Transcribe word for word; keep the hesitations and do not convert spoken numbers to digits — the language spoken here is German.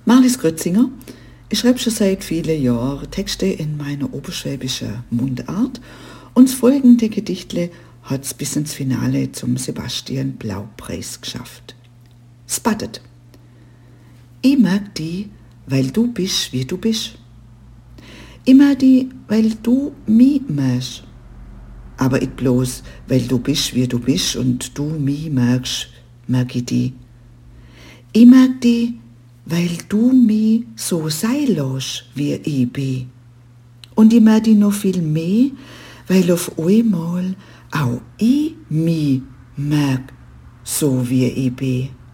Marlies Grötzinger. Ich schreibe schon seit vielen Jahren Texte in meiner oberschwäbischen Mundart und das folgende Gedichtle hat es bis ins Finale zum Sebastian Blau-Preis geschafft. Spotted. Ich mag die, weil du bist, wie du bist. Ich mag die, weil du mich magst. Aber ich bloß, weil du bist, wie du bist und du mich magst, mag ich die. Ich mag die, weil du mich so sein lässt, wie ich bin. Und ich mag die noch viel mehr, weil auf einmal auch ich mich mag, so wie ich bin.